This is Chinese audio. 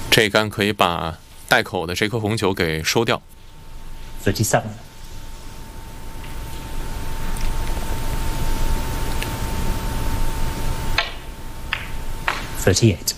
这一杆可以把带口的这颗红球给收掉。 37. 38.